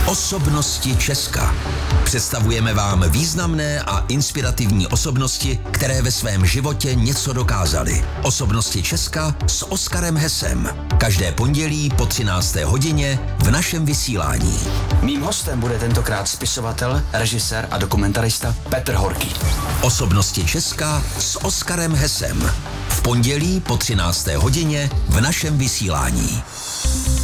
Osobnosti Česka. Představujeme vám významné a inspirativní osobnosti, které ve svém životě něco dokázaly. Osobnosti Česka s Oskarem Hesem. Každé pondělí po 13. hodině v našem vysílání. Mým hostem bude tentokrát spisovatel, režisér a dokumentarista Petr Horký. Osobnosti Česka s Oskarem Hesem. V pondělí po 13. hodině v našem vysílání.